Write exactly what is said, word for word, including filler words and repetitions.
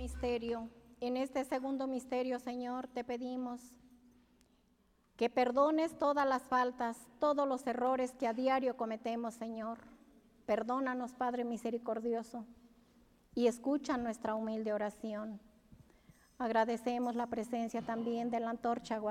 misterio. En este segundo misterio, Señor, te pedimos que perdones todas las faltas, todos los errores que a diario cometemos, Señor. Perdónanos, Padre misericordioso, y escucha nuestra humilde oración. Agradecemos la presencia también de la antorcha